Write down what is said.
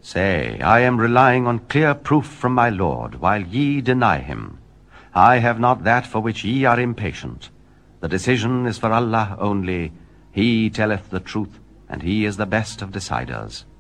Say, I am relying on clear proof from my Lord, while ye deny him. I have not that for which ye are impatient. The decision is for Allah only. He telleth the truth, and he is the best of deciders.